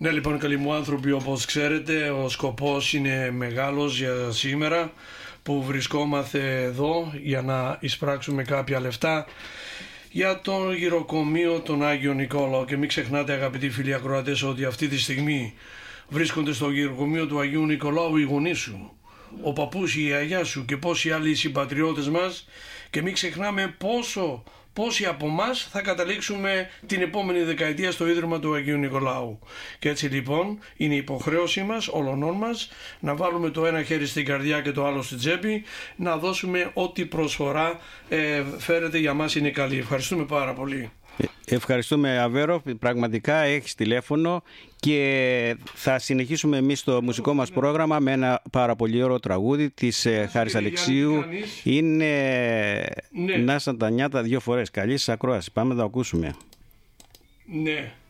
Ναι, λοιπόν, καλοί μου άνθρωποι, όπως ξέρετε, ο σκοπός είναι μεγάλος για σήμερα που βρισκόμαστε εδώ για να εισπράξουμε κάποια λεφτά για το γυροκομείο των Άγιων Νικόλαο. Και μην ξεχνάτε, αγαπητοί φίλοι ακροατές, ότι αυτή τη στιγμή βρίσκονται στο γυροκομείο του Αγίου Νικολάου οι γονείς σου, ο παππούς, η γιαγιά σου και πόσοι άλλοι συμπατριώτες μας, και μην ξεχνάμε πόσοι από εμάς θα καταλήξουμε την επόμενη δεκαετία στο Ίδρυμα του Αγίου Νικολάου. Και έτσι λοιπόν είναι υποχρέωσή μας, όλων μας, να βάλουμε το ένα χέρι στην καρδιά και το άλλο στην τσέπη, να δώσουμε ό,τι προσφορά φέρετε για μας είναι καλή. Ευχαριστούμε πάρα πολύ. Ευχαριστούμε, Αβέρο, πραγματικά έχεις τηλέφωνο και θα συνεχίσουμε εμείς το μουσικό μας πρόγραμμα με ένα πάρα πολύ ωραίο τραγούδι της Χάρης Αλεξίου. Είναι «Να σαν τα νιάτα» 2 φορές. Καλή σας ακρόαση. Πάμε να το ακούσουμε. Ναι.